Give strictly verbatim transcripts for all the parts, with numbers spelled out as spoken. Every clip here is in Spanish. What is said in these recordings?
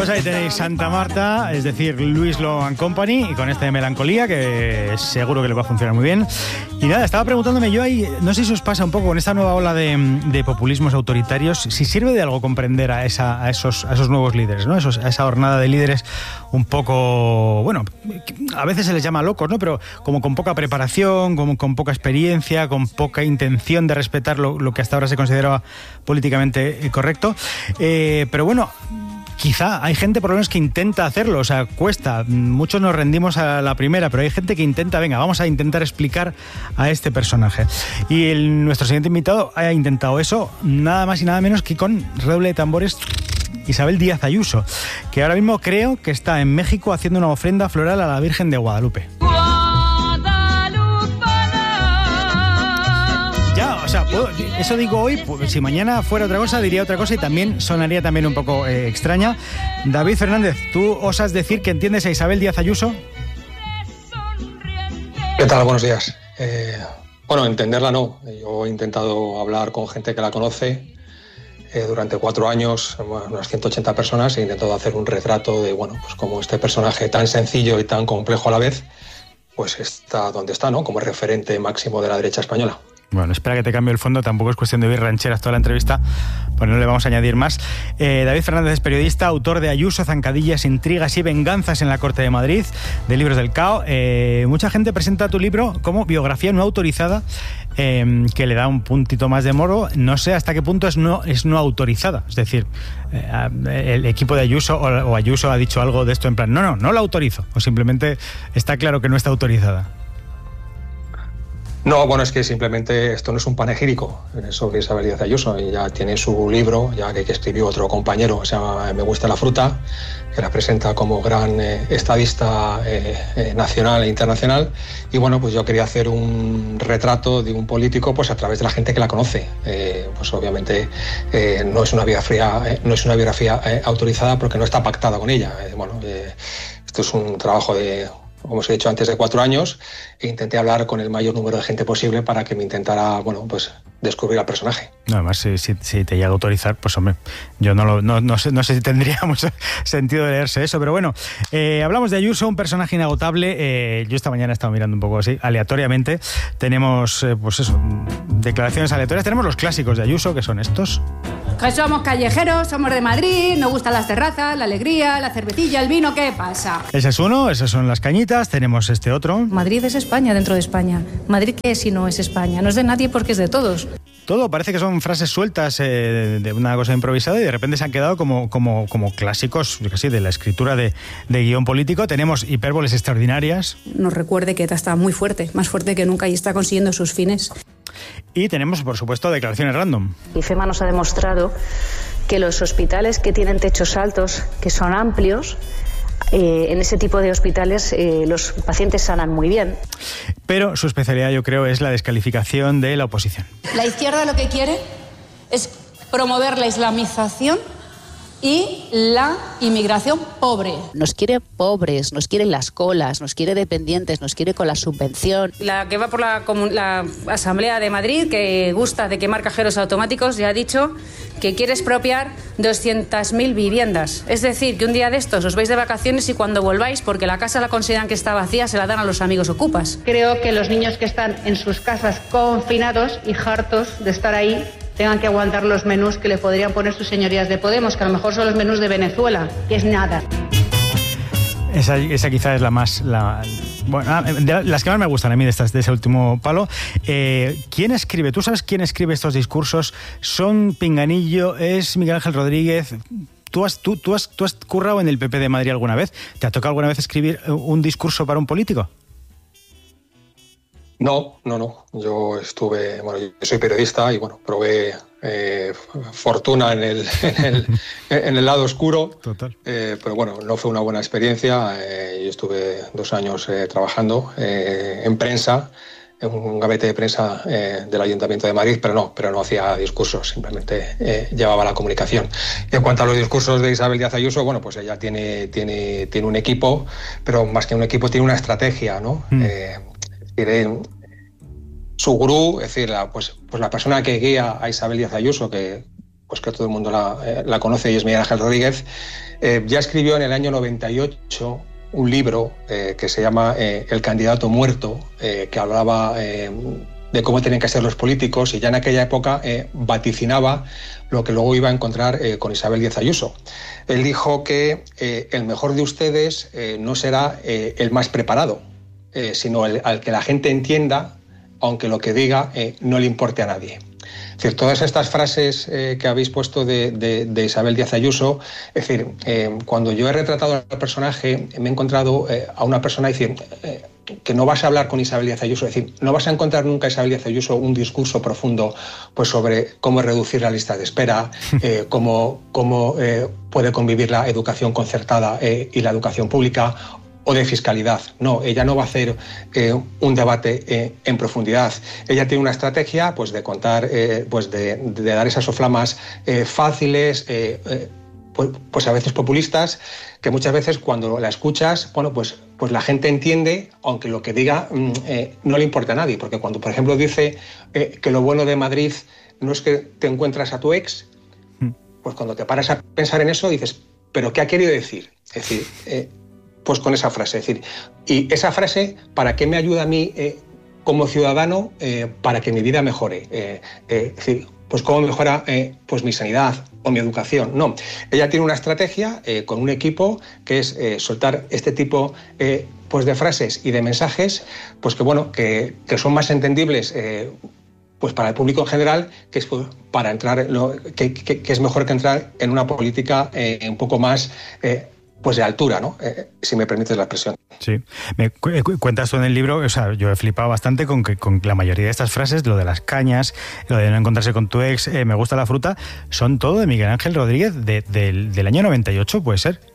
Pues ahí tenéis Santa Marta, es decir, Luis Lo and Company, y con esta de Melancolía, que seguro que le va a funcionar muy bien. Y nada, estaba preguntándome yo ahí, no sé si os pasa un poco con esta nueva ola de, de populismos autoritarios, si sirve de algo comprender a, esa, a, esos, a esos nuevos líderes, ¿no? Esos, a esa hornada de líderes un poco, bueno, a veces se les llama locos, ¿no? Pero como con poca preparación, como con poca experiencia, con poca intención de respetar lo, lo que hasta ahora se consideraba políticamente correcto. Eh, pero bueno, quizá hay gente por lo menos que intenta hacerlo, o sea, cuesta. Muchos nos rendimos a la primera, pero hay gente que intenta, venga, vamos a intentar explicar a este personaje. Y el, nuestro siguiente invitado ha intentado eso, nada más y nada menos que con redoble de tambores, Isabel Díaz Ayuso, que ahora mismo creo que está en México haciendo una ofrenda floral a la Virgen de Guadalupe. O sea, puedo, eso digo hoy, pues, si mañana fuera otra cosa, diría otra cosa y también sonaría también un poco eh, extraña. David Fernández, ¿tú osas decir que entiendes a Isabel Díaz Ayuso? ¿Qué tal? Buenos días. Eh, bueno, entenderla no. Yo he intentado hablar con gente que la conoce eh, durante cuatro años, bueno, unas ciento ochenta personas, e he intentado hacer un retrato de, bueno, pues como este personaje tan sencillo y tan complejo a la vez, pues está donde está, ¿no? Como referente máximo de la derecha española. Bueno, espera que te cambie el fondo, tampoco es cuestión de oír rancheras toda la entrevista, pues no le vamos a añadir más. Eh, David Fernández es periodista, autor de Ayuso, zancadillas, intrigas y venganzas en la Corte de Madrid, de Libros del Cao. Eh, mucha gente presenta tu libro como biografía no autorizada, eh, que le da un puntito más de morbo. No sé hasta qué punto es no, es no autorizada, es decir, eh, el equipo de Ayuso o, o Ayuso ha dicho algo de esto en plan, no, no, no la autorizo, o simplemente está claro que no está autorizada. No, bueno, es que simplemente esto no es un panegírico sobre Isabel Díaz Ayuso. Ya tiene su libro, ya que escribió otro compañero, se llama Me gusta la fruta, que la presenta como gran eh, estadista eh, eh, nacional e internacional. Y bueno, pues yo quería hacer un retrato de un político pues a través de la gente que la conoce. Eh, pues obviamente eh, no es una biografía, eh, no es una biografía eh, autorizada porque no está pactada con ella. Eh, bueno, eh, esto es un trabajo de, como os he dicho antes, de cuatro años, e intenté hablar con el mayor número de gente posible para que me intentara, bueno, pues descubrir al personaje. No, además, si, si, si te llega a autorizar, pues hombre, yo no, lo, no, no, sé, no sé si tendría mucho sentido de leerse eso, pero bueno, eh, hablamos de Ayuso, un personaje inagotable. Eh, yo esta mañana he estado mirando un poco así, aleatoriamente. Tenemos, eh, pues eso, declaraciones aleatorias. Tenemos los clásicos de Ayuso, que son estos. Que somos callejeros, somos de Madrid, nos gustan las terrazas, la alegría, la cervecilla, el vino, ¿qué pasa? Ese es uno, esas son las cañitas. Tenemos este otro. Madrid es España dentro de España. ¿Madrid qué es si no es España? No es de nadie porque es de todos. Todo parece que son frases sueltas eh, de una cosa improvisada y de repente se han quedado como, como, como clásicos, yo que sé, de la escritura de, de guión político. Tenemos hipérboles extraordinarias. Nos recuerde que ETA está muy fuerte, más fuerte que nunca, y está consiguiendo sus fines. Y tenemos, por supuesto, declaraciones random. IFEMA nos ha demostrado que los hospitales que tienen techos altos, que son amplios, Eh, en ese tipo de hospitales eh, los pacientes sanan muy bien. Pero su especialidad, yo creo, es la descalificación de la oposición. La izquierda lo que quiere es promover la islamización y la inmigración pobre. Nos quiere pobres, nos quiere las colas, nos quiere dependientes, nos quiere con la subvención. La que va por la, la Asamblea de Madrid, que gusta de quemar cajeros automáticos, ya ha dicho que quiere expropiar doscientas mil viviendas. Es decir, que un día de estos os vais de vacaciones y cuando volváis, porque la casa la consideran que está vacía, se la dan a los amigos ocupas. Creo que los niños que están en sus casas confinados y hartos de estar ahí tengan que aguantar los menús que le podrían poner sus señorías de Podemos, que a lo mejor son los menús de Venezuela, que es nada. Esa, esa quizá es la más... La, bueno, de las que más me gustan a mí de, estas, de ese último palo. Eh, ¿Quién escribe? ¿Tú sabes quién escribe estos discursos? ¿Son Pinganillo? ¿Es Miguel Ángel Rodríguez? ¿Tú has, tú, tú, has, ¿Tú has currado en el P P de Madrid alguna vez? ¿Te ha tocado alguna vez escribir un discurso para un político? No, no, no. Yo estuve, bueno, yo soy periodista y bueno, probé eh, fortuna en el, en el, en el lado oscuro. Total. Eh, pero bueno, no fue una buena experiencia. Eh, yo estuve dos años eh, trabajando eh, en prensa, en un gabinete de prensa eh, del Ayuntamiento de Madrid, pero no, pero no hacía discursos, simplemente eh, llevaba la comunicación. Y en cuanto a los discursos de Isabel Díaz Ayuso, bueno, pues ella tiene, tiene, tiene un equipo, pero más que un equipo tiene una estrategia, ¿no? Mm. Eh, su gurú, es decir, la, pues, pues la persona que guía a Isabel Díaz Ayuso, que, pues que todo el mundo la, eh, la conoce y es Miguel Ángel Rodríguez, Eh, ya escribió en el año noventa y ocho un libro eh, que se llama eh, El candidato muerto, eh, que hablaba eh, de cómo tenían que ser los políticos, y ya en aquella época eh, vaticinaba lo que luego iba a encontrar eh, con Isabel Díaz Ayuso. Él dijo que eh, el mejor de ustedes eh, no será eh, el más preparado, eh, sino el, al que la gente entienda, aunque lo que diga eh, no le importe a nadie. Es decir, todas estas frases eh, que habéis puesto de, de, de Isabel Díaz Ayuso, es decir, eh, cuando yo he retratado al personaje, me he encontrado eh, a una persona decir, eh, que no vas a hablar con Isabel Díaz Ayuso, es decir, no vas a encontrar nunca a Isabel Díaz Ayuso un discurso profundo pues, sobre cómo reducir la lista de espera, eh, cómo, cómo eh, puede convivir la educación concertada eh, y la educación pública, o de fiscalidad. No, ella no va a hacer eh, un debate eh, en profundidad. Ella tiene una estrategia pues, de contar, eh, pues de, de dar esas soflamas eh, fáciles, eh, eh, pues, pues a veces populistas, que muchas veces cuando la escuchas, bueno, pues, pues la gente entiende, aunque lo que diga eh, no le importa a nadie, porque cuando, por ejemplo, dice eh, que lo bueno de Madrid no es que te encuentras a tu ex, pues cuando te paras a pensar en eso dices, ¿pero qué ha querido decir? Es decir, eh, pues con esa frase, es decir, y esa frase, ¿para qué me ayuda a mí eh, como ciudadano eh, para que mi vida mejore? Eh, eh, es decir, pues cómo mejora eh, pues mi sanidad o mi educación. No, ella tiene una estrategia eh, con un equipo que es eh, soltar este tipo eh, pues de frases y de mensajes, pues que bueno, que, que son más entendibles eh, pues para el público en general, que es pues, para entrar, lo, que, que, que es mejor que entrar en una política eh, un poco más eh, pues de altura, ¿no? Eh, si me permites la expresión. Sí. Me cu cuentas tú en el libro, o sea, yo he flipado bastante con que con la mayoría de estas frases, lo de las cañas, lo de no encontrarse con tu ex, eh, me gusta la fruta, son todo de Miguel Ángel Rodríguez de, de, del año noventa y ocho, ¿puede ser?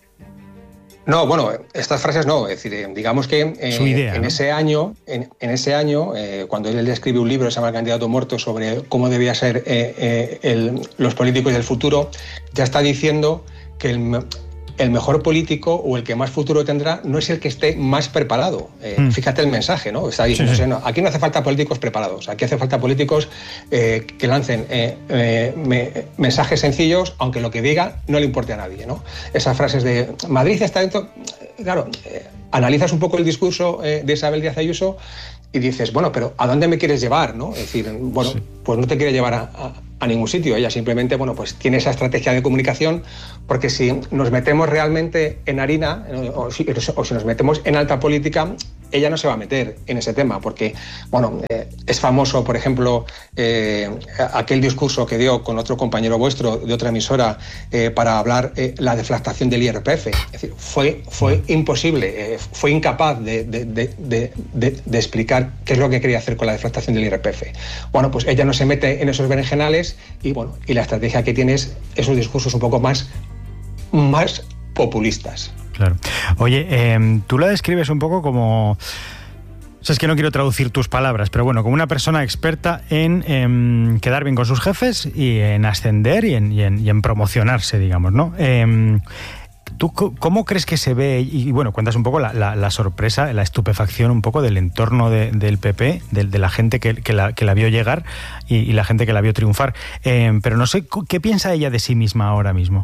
No, bueno, estas frases no, es decir, digamos que eh, Su idea, en, ¿no? ese año, en, en ese año, eh, cuando él escribe un libro, se llama El candidato muerto, sobre cómo debía ser eh, eh, el, los políticos del futuro, ya está diciendo que el el mejor político o el que más futuro tendrá no es el que esté más preparado. Eh, mm. Fíjate el mensaje, ¿no? Está diciendo, sí, sí. No, aquí no hace falta políticos preparados, aquí hace falta políticos eh, que lancen eh, eh, me, mensajes sencillos, aunque lo que diga no le importe a nadie, ¿no? Esas frases de Madrid está dentro... Claro, eh, analizas un poco el discurso eh, de Isabel Díaz Ayuso y dices, bueno, pero ¿a dónde me quieres llevar, no? Es decir, bueno, sí. pues no te quiere llevar a, a, a ningún sitio. Ella simplemente, bueno, pues tiene esa estrategia de comunicación, porque si nos metemos realmente en harina, o si, o si nos metemos en alta política, ella no se va a meter en ese tema, porque, bueno, eh, es famoso, por ejemplo, eh, aquel discurso que dio con otro compañero vuestro de otra emisora eh, para hablar eh, la deflactación del I R P F. Es decir, fue, fue imposible, eh, fue incapaz de, de, de, de, de, de explicar qué es lo que quería hacer con la deflactación del I R P F. Bueno, pues ella no se mete en esos berenjenales y, bueno, y la estrategia que tiene es esos discursos un poco más, más populistas. Claro. Oye, eh, tú la describes un poco como... O sea, es que no quiero traducir tus palabras, pero bueno, como una persona experta en eh, quedar bien con sus jefes y en ascender y en, y en, y en promocionarse, digamos, ¿no? Eh, ¿Tú cómo crees que se ve? Y bueno, cuentas un poco la, la, la sorpresa, la estupefacción un poco del entorno de, del P P, de, de la gente que, que, la, que la vio llegar y, y la gente que la vio triunfar. Eh, pero no sé, ¿qué piensa ella de sí misma ahora mismo?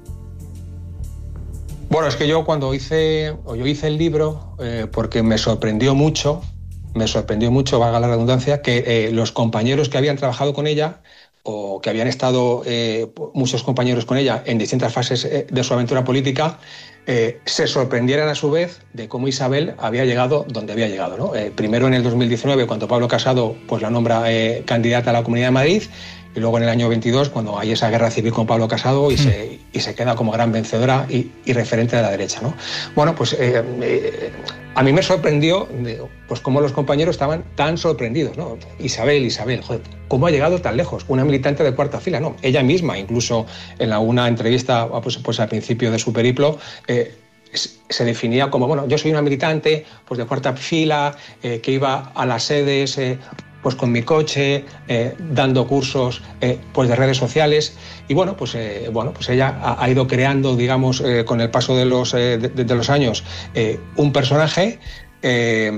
Bueno, es que yo cuando hice, o yo hice el libro, eh, porque me sorprendió mucho, me sorprendió mucho, valga la redundancia, que eh, los compañeros que habían trabajado con ella, o que habían estado eh, muchos compañeros con ella en distintas fases eh, de su aventura política, eh, se sorprendieran a su vez de cómo Isabel había llegado donde había llegado, ¿no? Eh, primero en el dos mil diecinueve, cuando Pablo Casado pues, la nombra eh, candidata a la Comunidad de Madrid, y luego en el año veintidós, cuando hay esa guerra civil con Pablo Casado y, mm. se, y se queda como gran vencedora y, y referente de la derecha, ¿no? Bueno, pues eh, eh, a mí me sorprendió pues cómo los compañeros estaban tan sorprendidos, ¿no? Isabel, Isabel, joder, ¿cómo ha llegado tan lejos? Una militante de cuarta fila, ¿no? Ella misma, incluso en la, una entrevista pues, pues al principio de su periplo, eh, se definía como, bueno, yo soy una militante pues de cuarta fila, eh, que iba a las sedes... Eh, pues con mi coche, eh, dando cursos eh, pues de redes sociales. Y bueno, pues, eh, bueno, pues ella ha, ha ido creando, digamos, eh, con el paso de los, eh, de, de los años, eh, un personaje eh,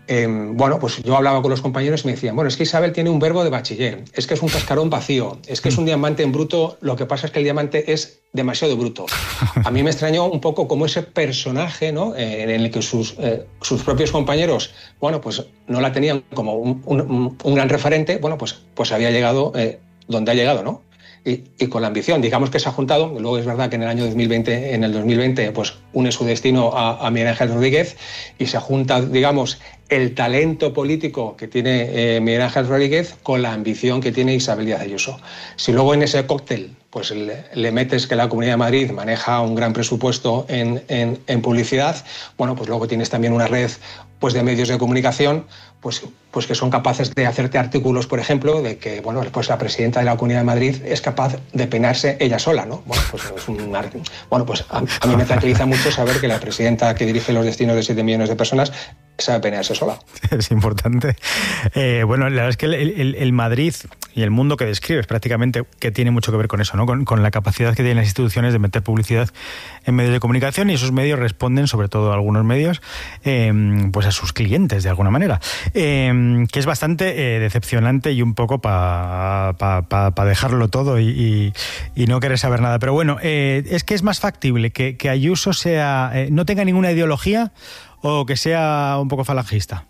Eh, bueno, pues yo hablaba con los compañeros y me decían, bueno, es que Isabel tiene un verbo de bachiller, es que es un cascarón vacío, es que es un diamante en bruto, lo que pasa es que el diamante es demasiado bruto. A mí me extrañó un poco cómo ese personaje, ¿no?, eh, en el que sus, eh, sus propios compañeros, bueno, pues no la tenían como un, un, un gran referente, bueno, pues, pues había llegado eh, donde ha llegado, ¿no? Y, y con la ambición, digamos que se ha juntado. Luego es verdad que en el año dos mil veinte, en el dos mil veinte, pues une su destino a, a Miguel Ángel Rodríguez y se junta, digamos, el talento político que tiene eh, Miguel Ángel Rodríguez con la ambición que tiene Isabel Díaz Ayuso. Si luego en ese cóctel pues le, le metes que la Comunidad de Madrid maneja un gran presupuesto en, en, en publicidad, bueno, pues luego tienes también una red pues de medios de comunicación pues, pues que son capaces de hacerte artículos, por ejemplo, de que bueno, pues la presidenta de la Comunidad de Madrid es capaz de penarse ella sola, ¿no? Bueno, pues, es un, bueno, pues a, a mí me tranquiliza mucho saber que la presidenta que dirige los destinos de siete millones de personas sabe penarse sola. Es importante. Eh, bueno, la verdad es que el, el, el Madrid y el mundo que describes prácticamente que tiene mucho que ver con eso, ¿no? Con, con la capacidad que tienen las instituciones de meter publicidad en medios de comunicación, y esos medios responden, sobre todo algunos medios, eh, pues a sus clientes de alguna manera, eh, que es bastante eh, decepcionante y un poco para pa, pa, pa dejarlo todo y, y, y no querer saber nada. Pero bueno, eh, es que es más factible que, que Ayuso sea eh, no tenga ninguna ideología o que sea un poco falangista.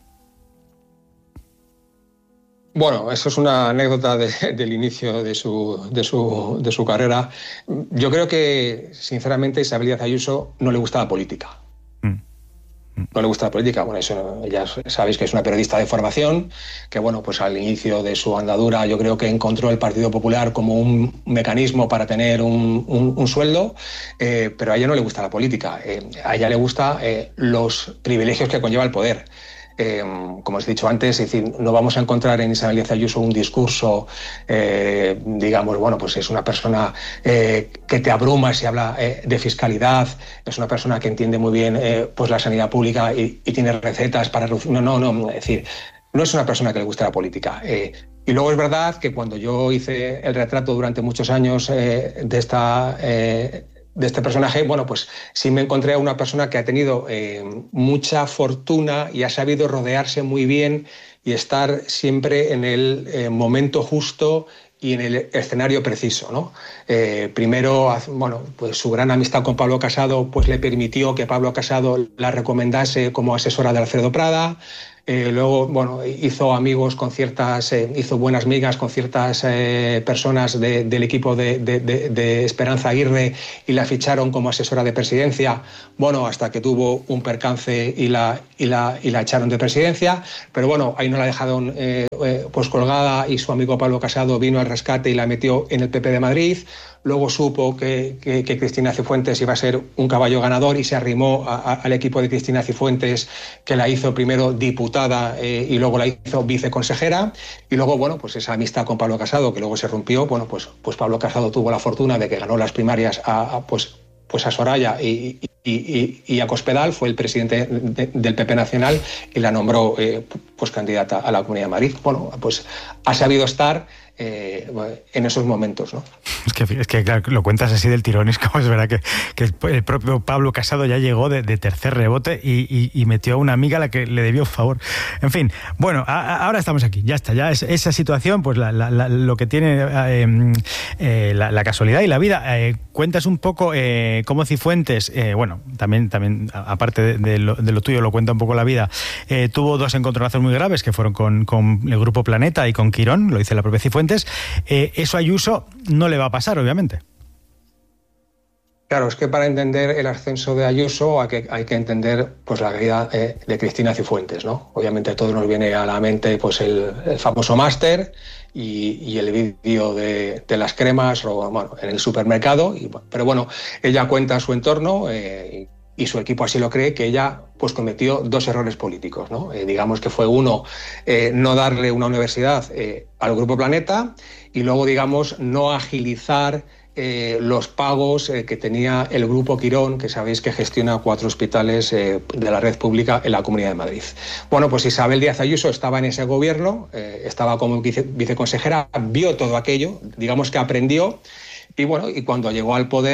Bueno, eso es una anécdota de, del inicio de su, de, su, de su carrera. Yo creo que, sinceramente, a Isabel Díaz Ayuso no le gusta la política. Mm. No le gusta la política. Bueno, eso ya sabéis que es una periodista de formación, que bueno, pues al inicio de su andadura yo creo que encontró el Partido Popular como un mecanismo para tener un, un, un sueldo, eh, pero a ella no le gusta la política. Eh, a ella le gusta eh, los privilegios que conlleva el poder. Eh, como os he dicho antes, es decir, no vamos a encontrar en Isabel Díaz Ayuso un discurso, eh, digamos, bueno, pues es una persona eh, que te abruma si habla eh, de fiscalidad, es una persona que entiende muy bien eh, pues la sanidad pública y, y tiene recetas para reducir. No, no, no, es decir, no es una persona que le guste la política. Eh, y luego es verdad que cuando yo hice el retrato durante muchos años eh, de esta... Eh, de este personaje, bueno, pues sí me encontré a una persona que ha tenido eh, mucha fortuna y ha sabido rodearse muy bien y estar siempre en el eh, momento justo y en el escenario preciso, ¿no? Eh, primero, bueno, pues su gran amistad con Pablo Casado pues le permitió que Pablo Casado la recomendase como asesora de Alfredo Prada. Eh, luego, bueno, hizo amigos con ciertas, eh, hizo buenas migas con ciertas eh, personas de, del equipo de, de, de, de Esperanza Aguirre y la ficharon como asesora de presidencia, bueno, hasta que tuvo un percance y la, y la, y la echaron de presidencia, pero bueno, ahí no la dejaron eh, eh, pues colgada y su amigo Pablo Casado vino al rescate y la metió en el P P de Madrid. Luego supo que, que, que Cristina Cifuentes iba a ser un caballo ganador y se arrimó a, a, al equipo de Cristina Cifuentes, que la hizo primero diputada eh, y luego la hizo viceconsejera. Y luego, bueno, pues esa amistad con Pablo Casado, que luego se rompió, bueno, pues, pues Pablo Casado tuvo la fortuna de que ganó las primarias a, a, pues, pues a Soraya y, y, y, y a Cospedal, fue el presidente de, del P P Nacional y la nombró eh, pues candidata a la Comunidad de Madrid. Bueno, pues ha sabido estar Eh, en esos momentos, ¿no? Es que, es que claro, lo cuentas así del tirón, es como es verdad que, que el propio Pablo Casado ya llegó de, de tercer rebote y, y, y metió a una amiga a la que le debió un favor. En fin, bueno, a, a, ahora estamos aquí, ya está, ya es, esa situación, pues la, la, la, lo que tiene eh, eh, la, la casualidad y la vida. Eh, cuentas un poco eh, cómo Cifuentes, eh, bueno, también, también aparte de, de, lo, de lo tuyo, lo cuenta un poco la vida, eh, tuvo dos encontronazos muy graves que fueron con, con el Grupo Planeta y con Quirón, lo dice la propia Cifuentes. Eh, eso a Ayuso no le va a pasar, obviamente. Claro, es que para entender el ascenso de Ayuso hay que, hay que entender pues, la caída eh, de Cristina Cifuentes, ¿no? Obviamente a todos nos viene a la mente pues, el, el famoso máster y, y el vídeo de, de las cremas o, bueno, en el supermercado. Y, pero bueno, ella cuenta su entorno eh, y su equipo así lo cree, que ella pues cometió dos errores políticos, ¿no? Eh, digamos que fue uno, eh, no darle una universidad eh, al Grupo Planeta y luego, digamos, no agilizar eh, los pagos eh, que tenía el Grupo Quirón, que sabéis que gestiona cuatro hospitales eh, de la red pública en la Comunidad de Madrid. Bueno, pues Isabel Díaz Ayuso estaba en ese gobierno, eh, estaba como vice, viceconsejera, vio todo aquello, digamos que aprendió y bueno, y cuando llegó al poder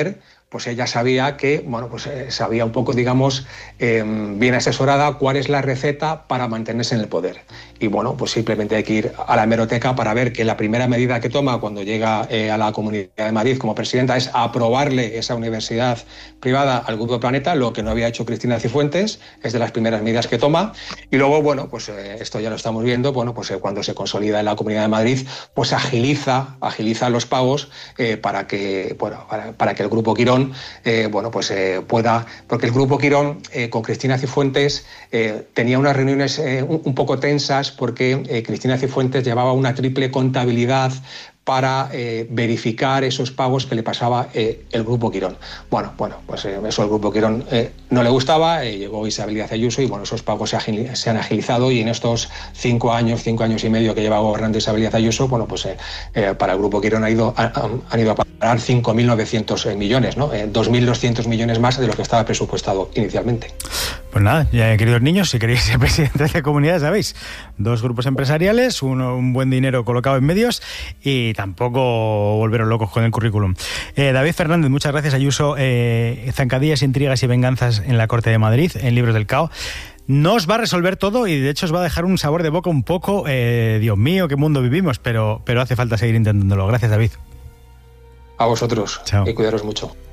pues ella sabía que, bueno, pues eh, sabía un poco, digamos, eh, bien asesorada cuál es la receta para mantenerse en el poder. Y bueno, pues simplemente hay que ir a la hemeroteca para ver que la primera medida que toma cuando llega eh, a la Comunidad de Madrid como presidenta es aprobarle esa universidad privada al Grupo Planeta, lo que no había hecho Cristina Cifuentes, es de las primeras medidas que toma. Y luego, bueno, pues eh, esto ya lo estamos viendo, bueno, pues eh, cuando se consolida en la Comunidad de Madrid, pues agiliza, agiliza los pagos eh, para que, bueno, para, para que el Grupo Quirón, eh, bueno, pues eh, pueda, porque el Grupo Quirón eh, con Cristina Cifuentes eh, tenía unas reuniones eh, un, un poco tensas porque eh, Cristina Cifuentes llevaba una triple contabilidad para eh, verificar esos pagos que le pasaba eh, el Grupo Quirón. Bueno, bueno, pues eh, eso al Grupo Quirón eh, no le gustaba, eh, llegó Isabel Díaz Ayuso y bueno, esos pagos se, agil se han agilizado y en estos cinco años, cinco años y medio que lleva gobernando Isabel Díaz Ayuso, bueno, pues eh, eh, para el Grupo Quirón ha ido, ha, han ido a pagar cinco mil novecientos millones, ¿no? Eh, dos mil doscientos millones más de lo que estaba presupuestado inicialmente. Pues nada, ya, queridos niños, si queréis ser presidentes de comunidades, sabéis, dos grupos empresariales, uno, un buen dinero colocado en medios y tampoco volveros locos con el currículum. Eh, David Fernández, muchas gracias. Ayuso, eh, zancadillas, intrigas y venganzas en la Corte de Madrid, en Libros del Cao. No os va a resolver todo y de hecho os va a dejar un sabor de boca un poco, eh, Dios mío, qué mundo vivimos, pero, pero hace falta seguir intentándolo. Gracias, David. A vosotros. Chao. Y cuidaros mucho.